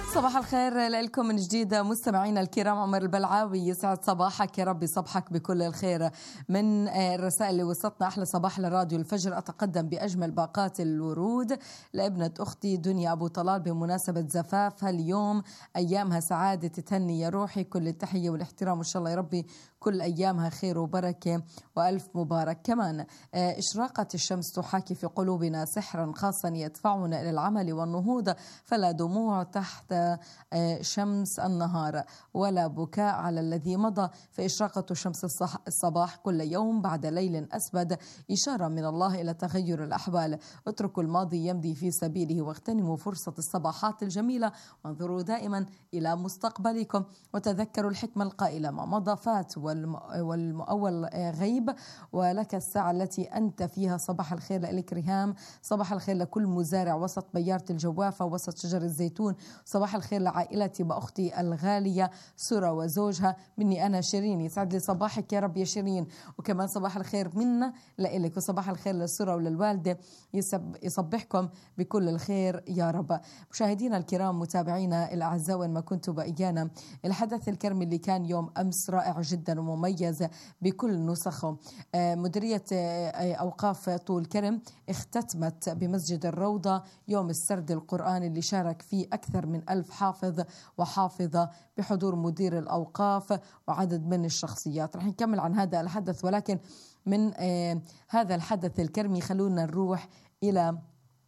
صباح الخير لكم من جديد مستمعينا الكرام. عمر البلعاوي يسعد صباحك، يا رب يصبحك بكل الخير. من الرسائل اللي وصلتنا: أحلى صباح لراديو الفجر، أتقدم بأجمل باقات الورود لابنة أختي دنيا أبو طلال بمناسبة زفافها اليوم، أيامها سعادة تهني يا روحي، كل التحية والاحترام، وإن شاء الله يا ربي كل أيامها خير وبركة وألف مبارك. كمان إشراقة الشمس تحاكي في قلوبنا سحرا خاصا يدفعنا إلى العمل والنهوض، فلا دموع تحت شمس النهار ولا بكاء على الذي مضى، فإشراقة شمس الصباح كل يوم بعد ليل أسود إشارة من الله إلى تغير الأحوال. اتركوا الماضي يمضي في سبيله واغتنموا فرصة الصباحات الجميلة، وانظروا دائما إلى مستقبلكم، وتذكروا الحكمة القائلة: ما مضى فات والمؤول غيب، ولك الساعة التي أنت فيها. صباح الخير لك ريهام، صباح الخير لكل مزارع وسط بيارة الجوافة وسط شجر الزيتون، صباح الخير لعائلتي وأختي الغالية سرى وزوجها، مني أنا شيرين، يسعد لي صباحك يا رب يا شيرين. وكمان صباح الخير منا لإلك، وصباح الخير لسرى وللوالدة، يصبحكم بكل الخير يا رب. مشاهدينا الكرام، متابعينا الأعزاء وين ما كنتوا بإيانا، الحدث الكرمي اللي كان يوم أمس رائع جدا ومميز بكل نسخه. مديرية أوقاف طول كرم اختتمت بمسجد الروضة يوم السرد القرآني اللي شارك فيه أكثر من 1000 حافظ وحافظة بحضور مدير الأوقاف وعدد من الشخصيات. رح نكمل عن هذا الحدث، ولكن من هذا الحدث الكرمي خلونا نروح إلى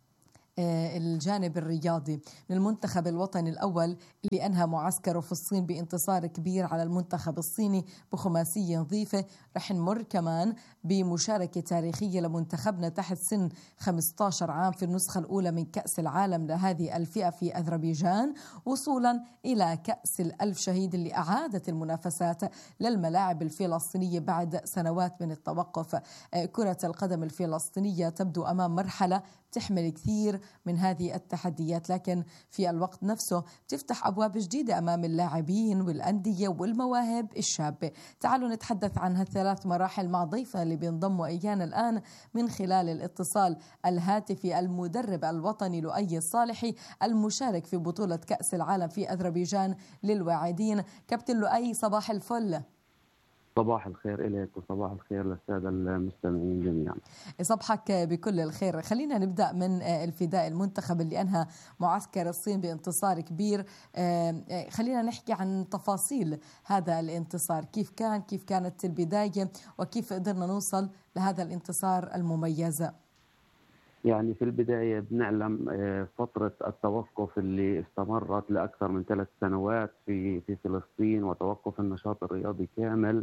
الجانب الرياضي من المنتخب الوطني الأول اللي أنهى معسكره في الصين بانتصار كبير على المنتخب الصيني بخماسية نظيفة. رح نمر كمان بمشاركة تاريخية لمنتخبنا تحت سن 15 عام في النسخة الأولى من كأس العالم لهذه الفئة في أذربيجان، وصولا إلى كأس ال1000 شهيد اللي أعادت المنافسات للملاعب الفلسطينية بعد سنوات من التوقف. كرة القدم الفلسطينية تبدو أمام مرحلة تحمل كثير من هذه التحديات، لكن في الوقت نفسه بتفتح أبواب جديدة أمام اللاعبين والأندية والمواهب الشابة. تعالوا نتحدث عن هالثلاث مراحل مع ضيفنا اللي بينضموا إيانا الآن من خلال الاتصال الهاتفي، المدرب الوطني لؤي الصالحي المشارك في بطولة كأس العالم في أذربيجان للواعدين. كابتن لؤي، صباح الفل. صباح الخير إليك وصباح الخير للسادة المستمعين جميعا. صبحك بكل الخير. خلينا نبدأ من الفداء، المنتخب اللي أنهى معسكر الصين بانتصار كبير. خلينا نحكي عن تفاصيل هذا الانتصار، كيف كانت البداية وكيف قدرنا نوصل لهذا الانتصار المميز. يعني في البداية بنعلم فترة التوقف اللي استمرت لأكثر من 3 سنوات في فلسطين، وتوقف النشاط الرياضي كامل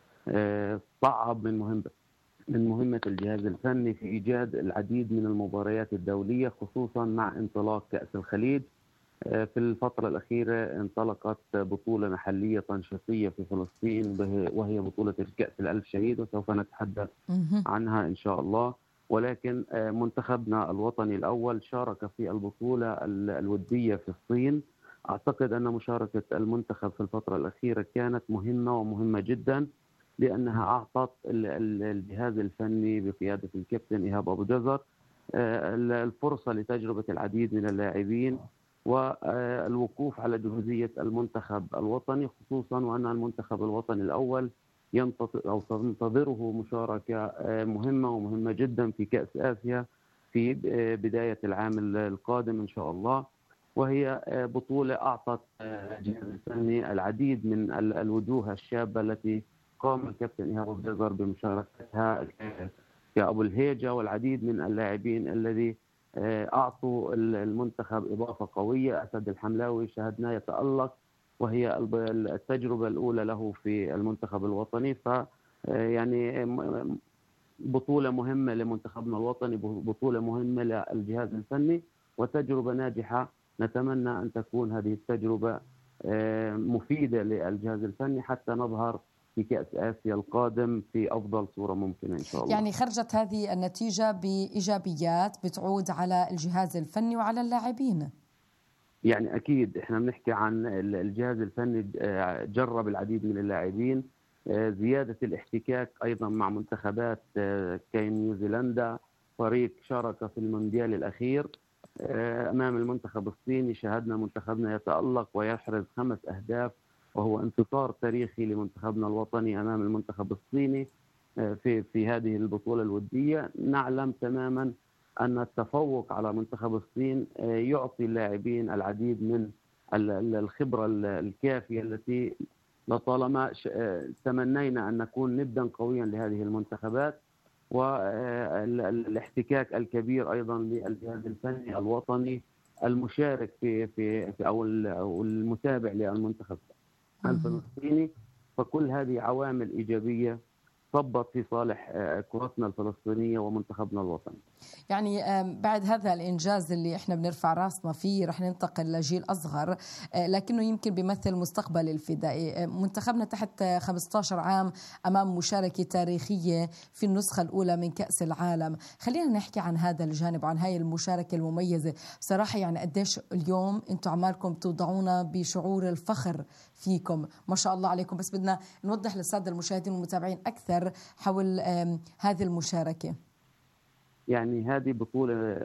صعب من مهمة الجهاز الفني في إيجاد العديد من المباريات الدولية، خصوصا مع انطلاق كأس الخليج. في الفترة الأخيرة انطلقت بطولة محلية تنشيطية في فلسطين وهي بطولة الكأس ال1000 شهيد، وسوف نتحدث عنها إن شاء الله. ولكن منتخبنا الوطني الأول شارك في البطولة الودية في الصين. أعتقد أن مشاركة المنتخب في الفترة الأخيرة كانت مهمة جدا، لأنها أعطت الجهاز الفني بقيادة الكابتن إيهاب أبو جزر الفرصة لتجربة العديد من اللاعبين والوقوف على جهوزية المنتخب الوطني، خصوصا وأن المنتخب الوطني الأول تنتظره مشاركة مهمة جدا في كأس آسيا في بداية العام القادم إن شاء الله. وهي بطولة أعطت الجهاز الفني العديد من الوجوه الشابة التي قام الكابتن إيهاب أبو جزر بمشاركتها كأبو الهيجة والعديد من اللاعبين الذي أعطوا المنتخب إضافة قوية. أسد الحملاوي شاهدناه يتألق، وهي التجربة الأولى له في المنتخب الوطني. يعني بطولة مهمة لمنتخبنا الوطني، بطولة مهمة للجهاز الفني، وتجربة ناجحة. نتمنى أن تكون هذه التجربة مفيدة للجهاز الفني حتى نظهر في كأس آسيا القادم في أفضل صورة ممكنة إن شاء الله. يعني خرجت هذه النتيجة بإيجابيات بتعود على الجهاز الفني وعلى اللاعبين. يعني أكيد إحنا بنحكي عن الجهاز الفني، جرب العديد من اللاعبين، زيادة الاحتكاك أيضا مع منتخبات كنيوزيلندا، فريق شارك في المونديال الأخير. أمام المنتخب الصيني شاهدنا منتخبنا يتألق ويحرز 5 أهداف، وهو انتصار تاريخي لمنتخبنا الوطني أمام المنتخب الصيني في هذه البطولة الودية. نعلم تماما أن التفوق على منتخب الصين يعطي اللاعبين العديد من الخبرة الكافية التي لطالما تمنينا أن نكون ندا قويا لهذه المنتخبات، والاحتكاك الكبير أيضا للجهاز الفني الوطني المشارك في أو المتابع للمنتخب الفلسطيني. فكل هذه عوامل إيجابية صبت في صالح كرتنا الفلسطينية ومنتخبنا الوطني. يعني بعد هذا الإنجاز اللي احنا بنرفع راسنا فيه رح ننتقل لجيل أصغر لكنه يمكن بيمثل مستقبل الفدائي. منتخبنا تحت 15 عام أمام مشاركة تاريخية في النسخة الأولى من كأس العالم. خلينا نحكي عن هذا الجانب وعن هاي المشاركة المميزة. بصراحة يعني قديش اليوم انتم عمالكم توضعونا بشعور الفخر فيكم، ما شاء الله عليكم. بس بدنا نوضح للسادة المشاهدين والمتابعين أكثر حول هذه المشاركة. يعني هذه بطولة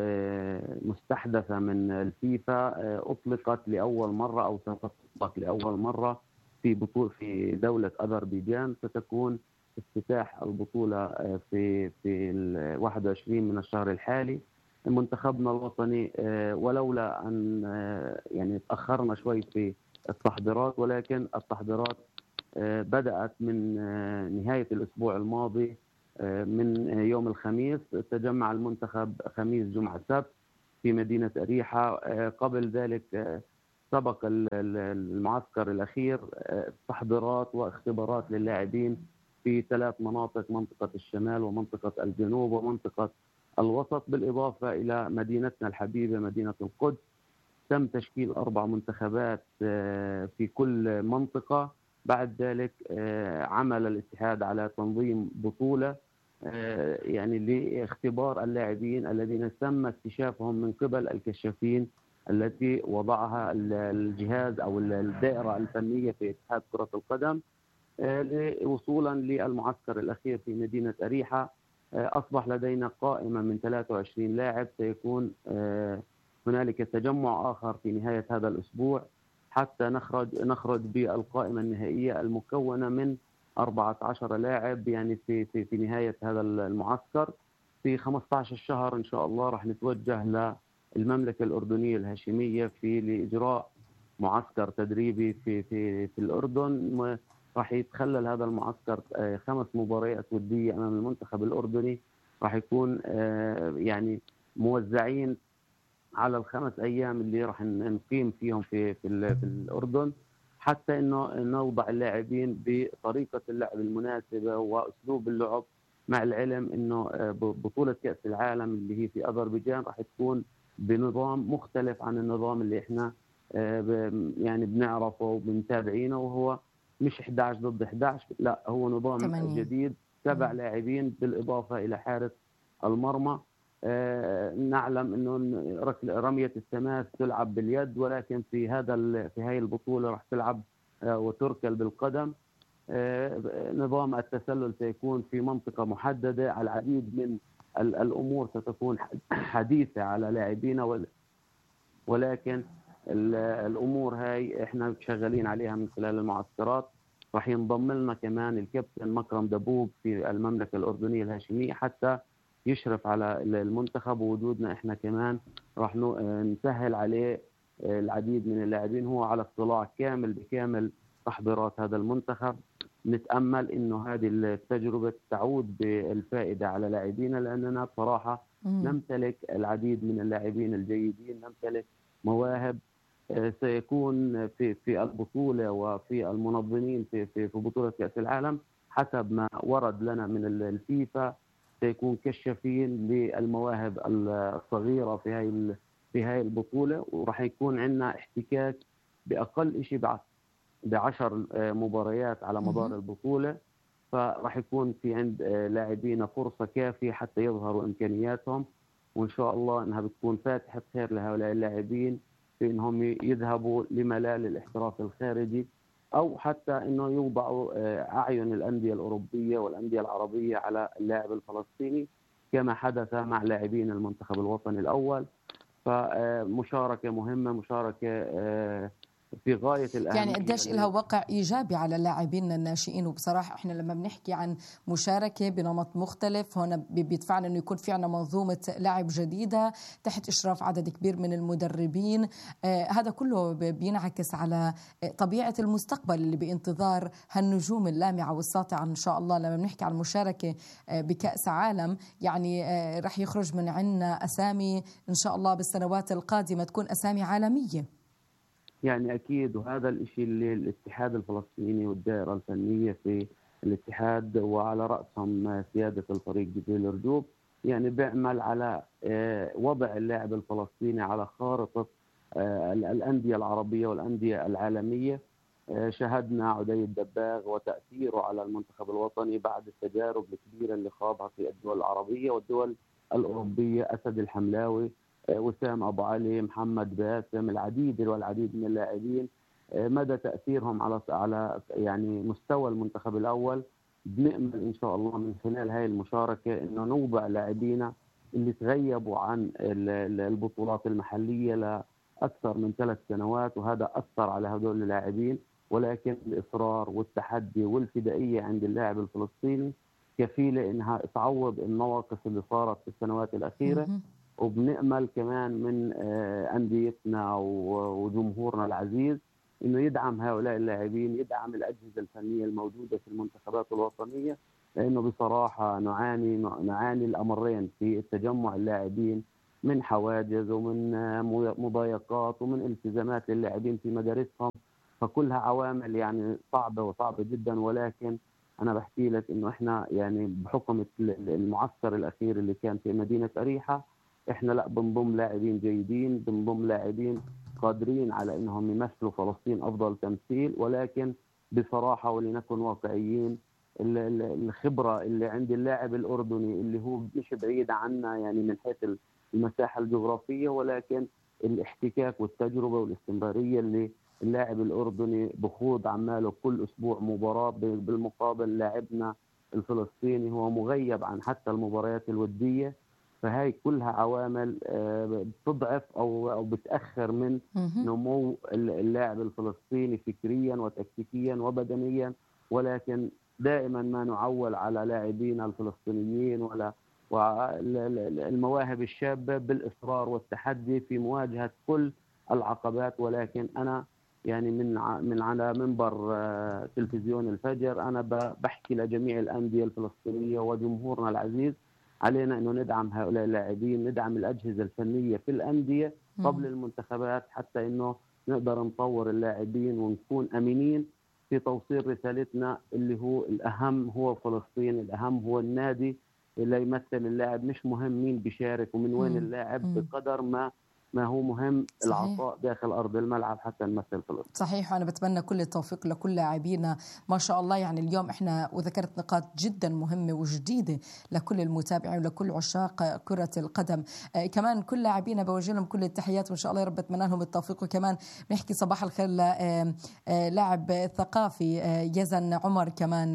مستحدثة من الفيفا، أطلقت لأول مرة أو ستطلق لأول مرة في دولة أذربيجان. ستكون افتتاح البطولة في 21 من الشهر الحالي. منتخبنا الوطني ولولا أن يعني تأخرنا شوي في التحضيرات، ولكن التحضيرات بدأت من نهاية الأسبوع الماضي. من يوم الخميس تجمع المنتخب خميس جمعة سبت في مدينة أريحة. قبل ذلك سبق المعسكر الأخير تحضيرات واختبارات للاعبين في 3 مناطق: منطقة الشمال ومنطقة الجنوب ومنطقة الوسط، بالإضافة إلى مدينتنا الحبيبة مدينة القدس. تم تشكيل 4 منتخبات في كل منطقة. بعد ذلك عمل الاتحاد على تنظيم بطولة يعني لاختبار اللاعبين الذين تم اكتشافهم من قبل الكشافين التي وضعها الجهاز أو الدائرة الفنية في اتحاد كرة القدم، وصولا للمعسكر الأخير في مدينة أريحة. أصبح لدينا قائمة من 23 لاعب. سيكون هنالك تجمع آخر في نهاية هذا الأسبوع حتى نخرج بالقائمة النهائية المكونة من 14 لاعب. يعني في نهاية هذا المعسكر في 15 شهر إن شاء الله راح نتوجه للمملكة الأردنية الهاشمية لإجراء معسكر تدريبي في الأردن. راح يتخلل هذا المعسكر 5 مباريات ودية أمام المنتخب الأردني. راح يكون يعني موزعين على ال5 أيام اللي راح نقيم فيهم في الأردن، حتى إنه نوضع اللاعبين بطريقة اللعب المناسبة وأسلوب اللعب، مع العلم إنه بطولة كأس العالم اللي هي في أذربيجان راح تكون بنظام مختلف عن النظام اللي إحنا يعني بنعرفه وبنتابعينه، وهو مش 11 ضد 11، لا هو نظام 8. جديد 7 لاعبين بالإضافة إلى حارس المرمى. نعلم انه رمية التماس تلعب باليد، ولكن في هاي البطولة راح تلعب وتركل بالقدم. نظام التسلل سيكون في منطقة محددة. العديد من الامور ستكون حديثة على لاعبينا، ولكن الامور هاي احنا شغالين عليها من خلال المعسكرات. راح ينضم لنا كمان الكابتن مكرم دبوب في المملكة الأردنية الهاشمية حتى يشرف على المنتخب، ووجودنا احنا كمان راح نسهل عليه العديد من اللاعبين. هو على اطلاع كامل بكامل تحضيرات هذا المنتخب. نتأمل انه هذه التجربة تعود بالفائدة على لاعبينا، لاننا بصراحة نمتلك العديد من اللاعبين الجيدين، نمتلك مواهب. سيكون في البطولة وفي المنظمين في بطولة كأس العالم حسب ما ورد لنا من الفيفا سيكون كشافين للمواهب الصغيرة في هاي البطولة. وراح يكون عندنا احتكاك بأقل شيء ب10 مباريات على مدار البطولة. فراح يكون في عند لاعبينا فرصة كافية حتى يظهروا إمكانياتهم، وإن شاء الله أنها بتكون فاتحة خير لهؤلاء اللاعبين في أنهم يذهبوا لملال الاحتراف الخارجي، أو حتى أنه يوضعوا أعين الأندية الأوروبية والأندية العربية على اللاعب الفلسطيني كما حدث مع لاعبين المنتخب الوطني الأول. فمشاركة مهمة، مشاركة في غاية يعني الأهمية. قديش لها وقع إيجابي على لاعبينا الناشئين. وبصراحة إحنا لما بنحكي عن مشاركة بنمط مختلف هنا بيدفعنا إنه يكون في عنا منظومة لعب جديدة تحت إشراف عدد كبير من المدربين. هذا كله بينعكس على طبيعة المستقبل اللي بانتظار هالنجوم اللامعة والساطعة إن شاء الله. لما بنحكي عن المشاركة بكأس عالم يعني رح يخرج من عنا أسامي إن شاء الله بالسنوات القادمة تكون أسامي عالمية. يعني أكيد، وهذا الشيء اللي الاتحاد الفلسطيني والدائرة الفنية في الاتحاد وعلى رأسهم سيادة الفريق جبريل رجوب يعني بيعمل على وضع اللاعب الفلسطيني على خارطة الأندية العربية والأندية العالمية. شاهدنا عدي الدباغ وتأثيره على المنتخب الوطني بعد التجارب الكبيرة اللي خاضها في الدول العربية والدول الأوروبية. أسد الحملاوي، وسام أبو علي، محمد باسم، العديد والعديد من اللاعبين، مدى تأثيرهم على يعني مستوى المنتخب الأول. بنأمل إن شاء الله من خلال هاي المشاركة إنه نوضع لاعبينا اللي تغيبوا عن البطولات المحلية لأكثر من 3 سنوات، وهذا أثر على هذول اللاعبين. ولكن الإصرار والتحدي والفدائية عند اللاعب الفلسطيني كفيلة إنها تعوض النواقص اللي صارت في السنوات الأخيرة. وبنأمل كمان من أنديتنا وجمهورنا العزيز إنه يدعم هؤلاء اللاعبين، يدعم الأجهزة الفنية الموجودة في المنتخبات الوطنية، لأنه بصراحة نعاني الأمرين في التجمع اللاعبين، من حواجز ومن مضايقات ومن التزامات للاعبين في مدارسهم. فكلها عوامل يعني صعبة جدا. ولكن أنا بحكي لك إنه إحنا يعني بحكم المعسكر الأخير اللي كان في مدينة أريحة، إحنا لا بنضم لاعبين جيدين، بنضم لاعبين قادرين على إنهم يمثلوا فلسطين أفضل تمثيل. ولكن بصراحة ولنكن واقعيين، الخبرة اللي عند اللاعب الأردني اللي هو مش بعيد عنا يعني من حيث المساحة الجغرافية، ولكن الاحتكاك والتجربة والاستمرارية اللي اللاعب الأردني بخوض عماله كل أسبوع مباراة. بالمقابل لاعبنا الفلسطيني هو مغيب عن حتى المباريات الودية. فهي كلها عوامل بتضعف أو بتأخر من نمو اللاعب الفلسطيني فكريا وتكتيكيا وبدنيا. ولكن دائما ما نعول على لاعبينا الفلسطينيين والمواهب الشابة بالإصرار والتحدي في مواجهة كل العقبات. ولكن أنا يعني من على منبر تلفزيون الفجر أنا بحكي لجميع الأندية الفلسطينية وجمهورنا العزيز، علينا أنه ندعم هؤلاء اللاعبين، ندعم الأجهزة الفنية في الأندية قبل المنتخبات، حتى أنه نقدر نطور اللاعبين ونكون أمينين في توصيل رسالتنا اللي هو الأهم هو فلسطين، الأهم هو النادي اللي يمثل اللاعب. مش مهم مين بيشارك ومن وين اللاعب، بقدر ما هو مهم العطاء داخل أرض الملعب حتى نمثل فلسطين. صحيح، وأنا بتمنى كل التوفيق لكل لاعبينا ما شاء الله. يعني اليوم إحنا وذكرت نقاط جدا مهمة وجديدة لكل المتابعين ولكل عشاق كرة القدم. كمان كل لاعبينا بوجه لهم كل التحيات وإن شاء الله يا رب أتمنى لهم التوفيق. وكمان نحكي صباح الخير لاعب ثقافي يزن عمر كمان.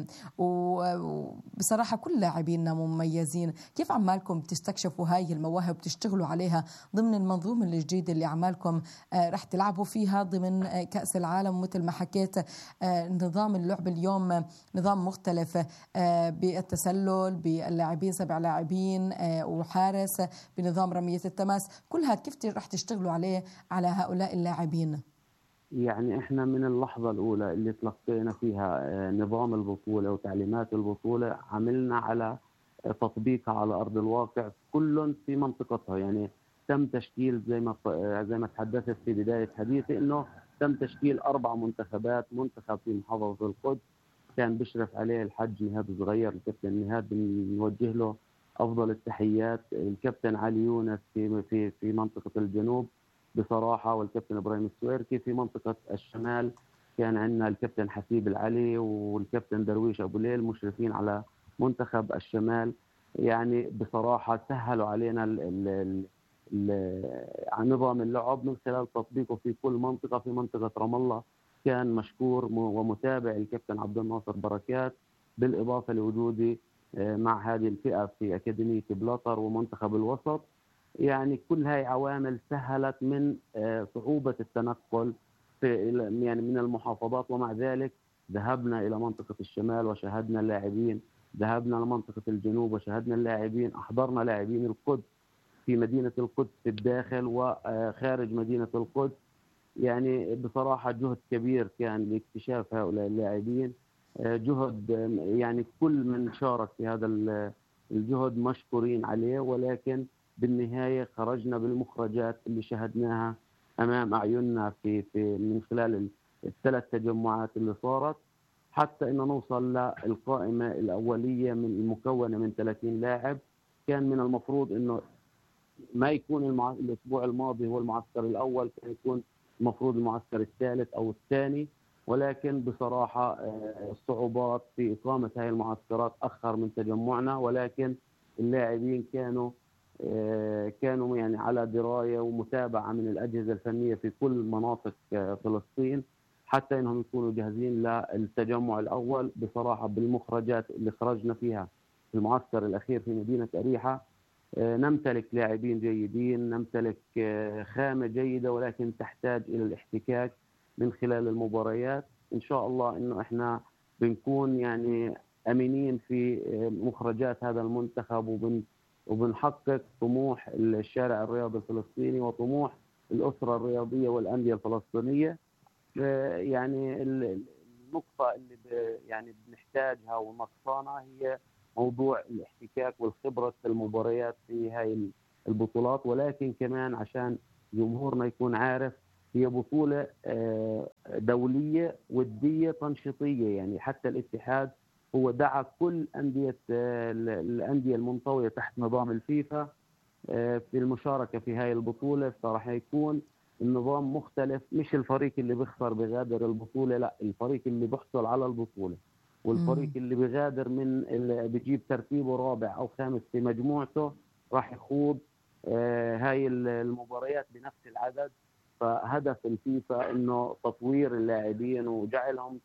وبصراحة كل لاعبينا مميزين. كيف عمالكم تستكشفوا هاي المواهب وتشتغلوا عليها ضمن المنظومة الجديدة اللي عمالكم رح تلعبوا فيها ضمن كأس العالم؟ مثل ما حكيت نظام اللعب اليوم نظام مختلف بالتسلل، باللاعبين 7 لاعبين وحارس، بنظام رمية التماس. كل هذا كيف رح تشتغلوا عليه على هؤلاء اللاعبين؟ يعني احنا من اللحظة الأولى اللي تلقينا فيها نظام البطولة وتعليمات البطولة عملنا على تطبيقها على أرض الواقع كل في منطقتها. يعني تم تشكيل زي ما تحدثت في بداية حديثي إنه تم تشكيل 4 منتخبات. منتخب في محافظة القدس كان بيشرف عليه الحج نهاد صغير، الكابتن نهاد بنوجه له أفضل التحيات. الكابتن علي يونس في منطقة الجنوب بصراحة، والكابتن إبراهيم السويركي في منطقة الشمال. كان عندنا الكابتن حسيب العلي والكابتن درويش أبو ليل مشرفين على منتخب الشمال. يعني بصراحة سهلوا علينا نظام اللعب من خلال تطبيقه في كل منطقة. في منطقة رام الله كان مشكور ومتابع الكابتن عبد الناصر بركات، بالإضافة لوجودي مع هذه الفئة في أكاديمية بلاطر ومنتخب الوسط. يعني كل هاي عوامل سهلت من صعوبة التنقل يعني من المحافظات، ومع ذلك ذهبنا إلى منطقة الشمال وشاهدنا اللاعبين، ذهبنا لمنطقة الجنوب وشاهدنا اللاعبين، أحضرنا لاعبين القدس في مدينة القدس في الداخل وخارج مدينة القدس. يعني بصراحة جهد كبير كان لاكتشاف هؤلاء اللاعبين، جهد يعني كل من شارك في هذا الجهد مشكورين عليه، ولكن بالنهاية خرجنا بالمخرجات اللي شاهدناها أمام أعيننا في من خلال الثلاث تجمعات اللي صارت، حتى إن نوصل للقائمة الأولية من المكونة من 30 لاعب. كان من المفروض إنه ما يكون الأسبوع الماضي هو المعسكر الأول، كان يكون المفروض المعسكر الثالث أو الثاني، ولكن بصراحة الصعوبات في إقامة هذه المعسكرات أخر من تجمعنا. ولكن اللاعبين كانوا يعني على دراية ومتابعة من الأجهزة الفنية في كل مناطق فلسطين حتى إنهم يكونوا جاهزين للتجمع الأول. بصراحة بالمخرجات اللي خرجنا فيها في المعسكر الأخير في مدينة أريحة نمتلك لاعبين جيدين، نمتلك خامة جيدة، ولكن تحتاج إلى الاحتكاك من خلال المباريات. إن شاء الله إنه إحنا بنكون يعني أمينين في مخرجات هذا المنتخب، وبنحقق طموح الشارع الرياضي الفلسطيني وطموح الأسرة الرياضية والأندية الفلسطينية. يعني النقطة اللي يعني بنحتاجها ونقصانها هي موضوع الاحتكاك والخبرة في المباريات في هاي البطولات، ولكن كمان عشان جمهورنا يكون عارف هي بطولة دولية ودية تنشيطية. يعني حتى الاتحاد هو دعا كل الأندية المنطوية تحت نظام الفيفا في المشاركة في هاي البطولة. فراح يكون النظام مختلف، مش الفريق اللي بيخسر بغادر البطولة، لا، الفريق اللي بيحصل على البطولة والفريق اللي بيغادر من اللي بيجيب ترتيبه رابع أو خامس في مجموعته راح يخوض هاي المباريات بنفس العدد. فهدف الفيفا انه تطوير اللاعبين وجعلهم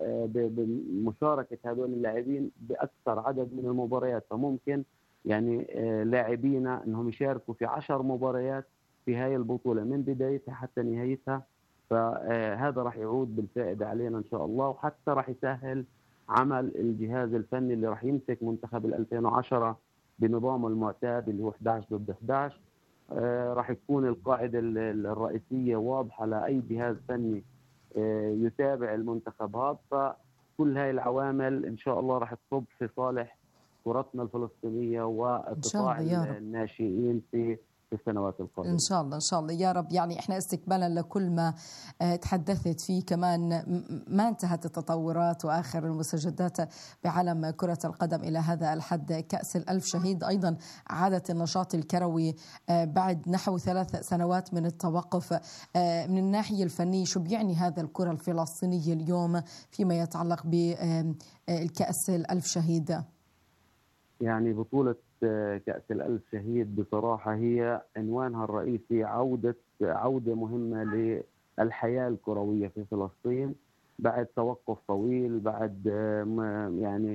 بمشاركة هذول اللاعبين بأكثر عدد من المباريات. فممكن يعني لاعبينا انهم يشاركوا في 10 مباريات في هاي البطولة من بدايتها حتى نهايتها. فهذا راح يعود بالفائدة علينا ان شاء الله، وحتى راح يسهل عمل الجهاز الفني اللي راح يمسك منتخب 2010 بنظامه المعتاد اللي هو 11 ضد 11. راح يكون القاعدة الرئيسية واضحة لأي جهاز فني يتابع المنتخب هذا. فكل هاي العوامل إن شاء الله راح تصب في صالح كرتنا الفلسطينية وقطاع الناشئين في السنوات القادمة إن شاء الله إن شاء الله يا رب. يعني إحنا استكمالا لكل ما تحدثت فيه، كمان ما انتهت التطورات وآخر المستجدات بعالم كرة القدم إلى هذا الحد. كأس الألف شهيد أيضا عادت النشاط الكروي بعد نحو 3 سنوات من التوقف. من الناحية الفنية شو بيعني هذا الكرة الفلسطينية اليوم فيما يتعلق بالكأس الألف شهيد؟ يعني بطولة كأس الألف شهيد بصراحة هي عنوانها الرئيسي عودة مهمة للحياة الكروية في فلسطين بعد توقف طويل، بعد يعني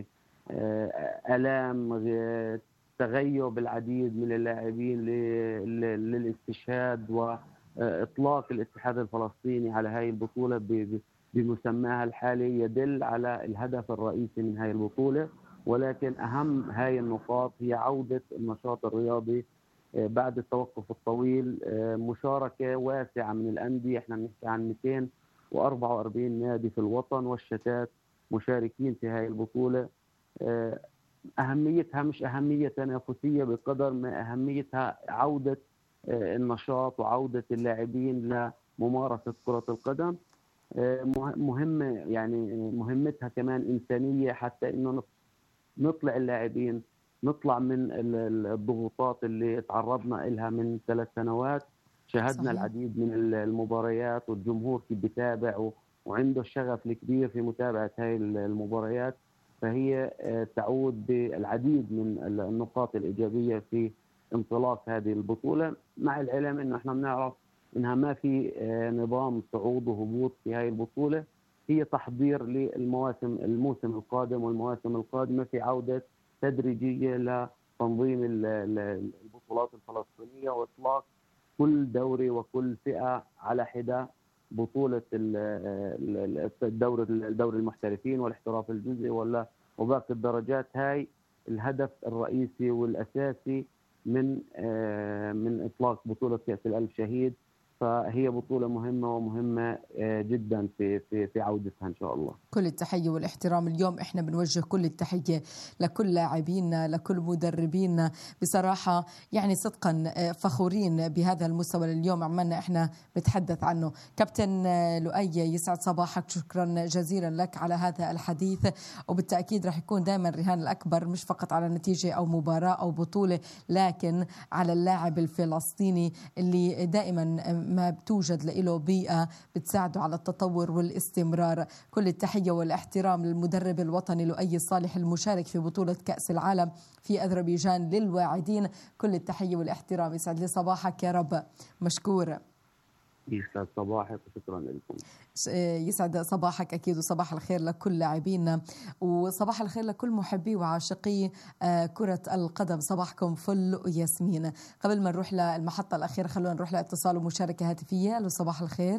آلام، تغيب العديد من اللاعبين للاستشهاد، وإطلاق الاتحاد الفلسطيني على هذه البطولة بمسماها الحالي يدل على الهدف الرئيسي من هذه البطولة. ولكن أهم هاي النقاط هي عودة النشاط الرياضي بعد التوقف الطويل، مشاركة واسعة من الأندية. احنا بنحكي عن 244 نادي في الوطن والشتات مشاركين في هاي البطولة. أهميتها مش أهمية تنافسية بقدر ما أهميتها عودة النشاط وعودة اللاعبين لممارسة كرة القدم. مهمة يعني مهمتها كمان إنسانية، حتى إنه نطلع اللاعبين، نطلع من الضغوطات اللي تعرضنا لها من 3 سنوات. شاهدنا صحيح. العديد من المباريات والجمهور كيف بيتابع وعنده الشغف الكبير في متابعة هاي المباريات. فهي تعود بالعديد من النقاط الإيجابية في انطلاق هذه البطولة، مع العلم إنه احنا بنعرف إنها ما في نظام صعود وهبوط في هاي البطولة. هي تحضير الموسم القادم والمواسم القادمة في عودة تدريجية تنظيم البطولات الفلسطينيه واطلاق كل دوري وكل فئه على حده بطوله الدوري المحترفين والاحتراف الجزئي وباقي الدرجات. هاي الهدف الرئيسي والاساسي من اطلاق بطوله كاس الألف شهيد. فهي بطولة مهمة ومهمة جدا في عودتها إن شاء الله. كل التحية والاحترام. اليوم إحنا بنوجه كل التحية لكل لاعبينا، لكل مدربينا. بصراحة يعني صدقا فخورين بهذا المستوى اليوم عمالنا إحنا بتحدث عنه. كابتن لؤي يسعد صباحك، شكرا جزيلا لك على هذا الحديث. وبالتأكيد رح يكون دائما الرهان الأكبر مش فقط على نتيجة أو مباراة أو بطولة، لكن على اللاعب الفلسطيني اللي دائما ما بتوجد له بيئة بتساعده على التطور والاستمرار. كل التحية والاحترام للمدرب الوطني لؤي الصالح المشارك في بطولة كأس العالم في أذربيجان للواعدين. كل التحية والاحترام. يسعد لي صباحك يا رب. مشكور. يسعد صباحك وشكرا لكم. يسعد صباحك أكيد، وصباح الخير لكل لاعبينا، وصباح الخير لكل محبي وعاشقي كرة القدم. صباحكم فل وياسمين. قبل ما نروح للمحطة الأخيرة خلونا نروح لاتصال ومشاركة هاتفية. ألو صباح الخير.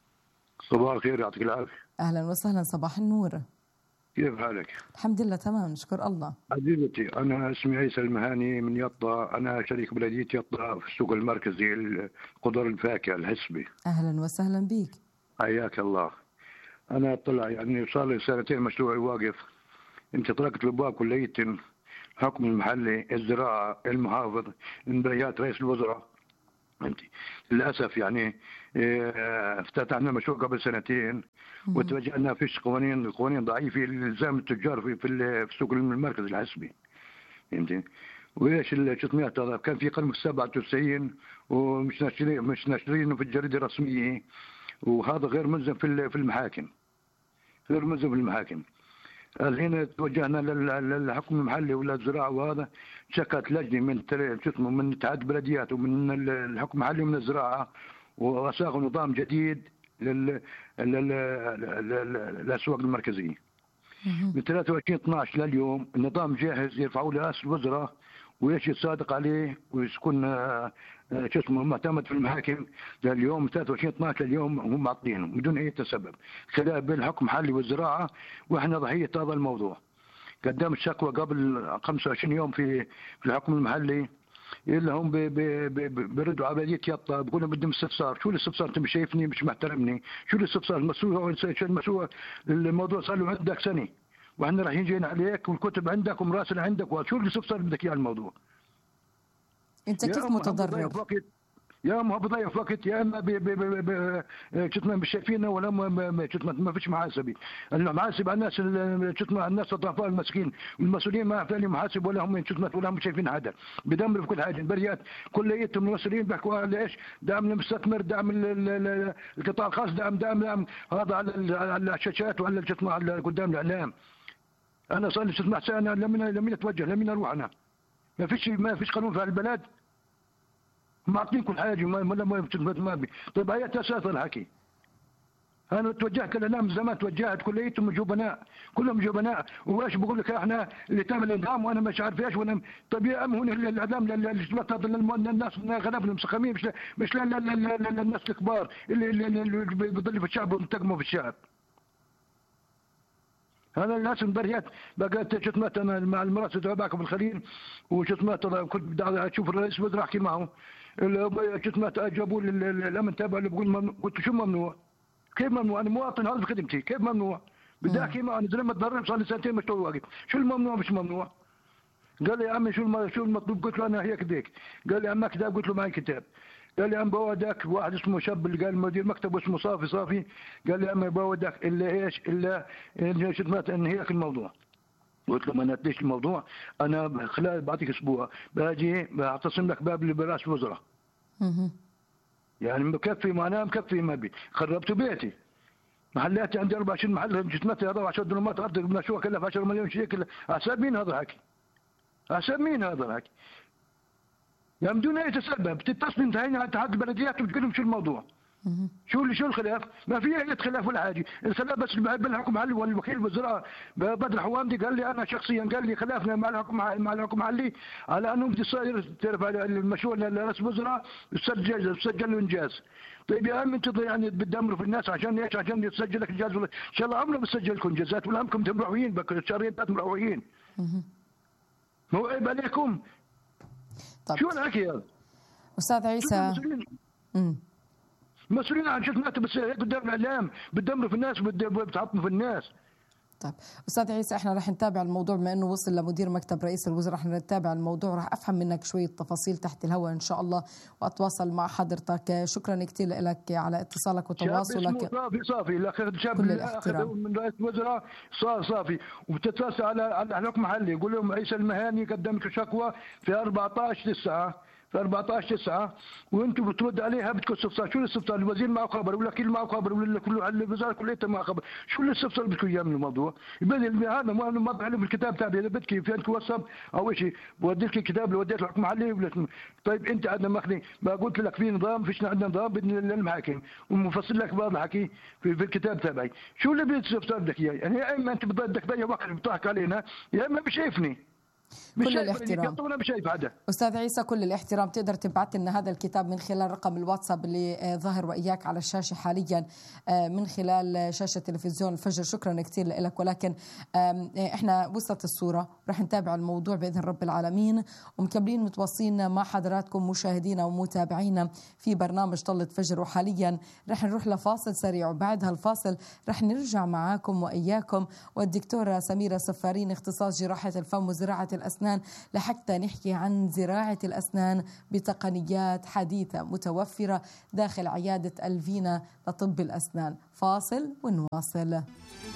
صباح الخير، يعطيك العافية. أهلا وسهلا، صباح النور. كيف حالك؟ الحمد لله تمام نشكر الله. عزيزتي أنا اسمي عيسى المهاني من يطا، أنا شريك بلدية يطا في السوق المركزي الخضر الفاكهة الحسبي. أهلا وسهلا بك. حياك الله. أنا طلع يعني صار لي سنتين مشروعي واقف، أنت طرقت الأبواب كلية، الحكم المحلي، الزراعة، المحافظ، المباريات، رئيس الوزراء. أنت للأسف يعني افتتحنا مشروع قبل سنتين وتوجهنا فيش قوانين ضعيفة لإلزام التجار في السوق المركزي الحسبي. فهمتي؟ وإيش الشتميات هذا كان في قانون 97 ومش ناشرينه في الجريدة الرسمية، وهذا غير ملزم في المحاكم، غير ملزم في المحاكم. الحين توجهنا للحكم المحلي ولا الزراعة، وهذا شكت لجنة من اتحاد البلديات ومن الحكم المحلي ومن الزراعة، وصاغوا نظام جديد للأسواق المركزية. من 23/12 لليوم النظام جاهز، يرفعوا لرئاسة الوزراء ويش يتصادق عليه ويكون معتمد في المحاكم. لليوم 23/12 لليوم هم معطينه بدون اي سبب، خلاف بين الحكم المحلي والزراعه، واحنا ضحيه هذا الموضوع. قدام الشكوى قبل 25 يوم في الحكم المحلي، الا هم بيردوا على بلديه يطا بيقولوا بدهم استفسار. شو الاستفسار؟ انت مش شايفني، مش محترمني. شو الاستفسار؟ المشروع الموضوع صار له عندك سنه واحنا رايحين جايين عليك والكتب عندك ومراسل عندك، وشو الاستفسار بدك اياه الموضوع؟ انت كيف متضرر؟ يا اما بضيع وقت، يا اما شتنا مش شايفيننا، ولا ما فيش محاسبه. المحاسب على الناس شتنا الناس الضعفاء المسكين، والمسؤولين ما فعلي محاسب ولا هم شتنا ولا هم شايفين حدا. بدمروا في كل حاجه. البريات كليتهم المسؤولين بيحكوا على ايش؟ دعم المستثمر، دعم القطاع الخاص، دعم هذا على الشاشات وعلى شتنا على قدام الاعلام. انا صار لي 6 سنه لمين اتوجه؟ لمين اروح انا؟ ما فيش قانون في البلد، معطين كل حاجه ما بي. طيب هي اساس الحكي. انا توجهت للاعلام من زمان، توجهت كليتهم جبناء، كلهم جبناء. وايش بقول لك احنا اللي تعمل النظام وانا مش عارف ايش وانا. طيب يا ام هنا الاعلام للناس غلابه المسخمين، مش للناس الكبار اللي بيضلوا في الشعب وينتقموا في الشعب. هذا الناس المبريات بقيت شتمت انا مع المراسل تبعكم في الخليل، وشتمت كنت بدي اشوف الرئيس الوزراء احكي معه. شتمت جابوا لي الامن تابع اللي بقول قلت شو ممنوع؟ كيف ممنوع؟ انا مواطن هذا في خدمتي، كيف ممنوع؟ بدي احكي معه. انا زلمه متضرر صار لي سنتين مش واقف. شو الممنوع مش ممنوع؟ قال لي يا عمي شو المطلوب؟ قلت له انا هيك ديك. قال لي عمك كتاب؟ قلت له معي كتاب. قال لي عم بودك واحد اسمه شاب اللي قال مدير مكتب اسمه صافي. قال لي عم بودك الا ايش؟ الا شتمت ان هيك الموضوع. قلت له ما انا ليش الموضوع؟ انا خلال بعطيك اسبوع باجي بعتصم لك باب لرئاسة الوزراء. يعني مكفي ما انام، مكفي ما بي. خربت بيتي، محلاتي عندي 24 محل، جسمتي 14 دولمات ارض المشروع كلها ب 10 مليون شيكل. حساب مين هذا الحكي؟ حساب مين هذا الحكي؟ يعني بدون اي تسبب بتتصل انتهينا على اتحاد البلديات وبتقول لهم شو الموضوع؟ شو الخلاف؟ ما في اي خلاف ولا حاجه، الخلاف بس بالحكم علي والوكيل الوزراء بدر حوامدي قال لي انا شخصيا، قال لي خلافنا مع الحكم علي على انه بدي يصير تعرف المشروع لرئيس الوزراء يسجل له انجاز. طيب يا عم انتم يعني بتدمروا في الناس عشان ايش؟ عشان يسجل لك انجاز؟ ولا ان شاء الله عمره بسجل لكم انجازات، ولا همكم مروحين شهرين 3 مروحين. مو عيب عليكم؟ شو الحكي هذا؟ استاذ عيسى، مسؤولين عن شفناته بس قدام الاعلام بتدمروا في الناس وبتعطموا في الناس. طيب استاذ عيسى، احنا رح نتابع الموضوع بما انه وصل لمدير مكتب رئيس الوزراء، رح نتابع الموضوع، رح افهم منك شويه تفاصيل تحت الهواء ان شاء الله واتواصل مع حضرتك. شكرا كثير لك على اتصالك وتواصلك. صافي الاخر شاب من رئيس الوزراء صافي، وبتتصل على الحكم المحلي يقول لهم عيسى المهاني قدمت شكوى في 14/9 وانتم بترد عليها بدكم استفسار. شو الاستفسار؟ الوزير معه خبر ولا كل معه خبر ولا كله الوزاره كلها معه خبر. شو الاستفسار بدكم اياه من الموضوع؟ هذا ما بعلم الكتاب تابعي، اذا بدك في عندك واتساب او شيء بودي لك الكتاب اللي وديته الحكم المحلي. طيب انت عندنا ماخذين، ما قلت لك في نظام، فيش عندنا نظام بدنا المحاكم ومفصل لك بعض الحكي في الكتاب تابعي. شو اللي بالاستفسار بدك اياه؟ يعني يا اما انت بدك تضيع وقت بتضحك علينا، يا اما مش شايفني. كل الاحترام أستاذ عيسى، كل الاحترام. تقدر تبعت لنا هذا الكتاب من خلال رقم الواتساب اللي ظاهر وإياك على الشاشة حاليا من خلال شاشة تلفزيون الفجر. شكرا كثير لك. ولكن احنا وصلت الصورة، رح نتابع الموضوع بإذن رب العالمين، ومكملين متواصلين مع حضراتكم مشاهدينا ومتابعينا في برنامج طلة فجر. وحاليا رح نروح لفاصل سريع، وبعد هالفاصل رح نرجع معاكم وإياكم والدكتورة سميرة سفارين اختصاص جراحة الفم وزراعة الأسنان لحتى نحكي عن زراعة الأسنان بتقنيات حديثة متوفرة داخل عيادة الفينا لطب الأسنان. فاصل ونواصل.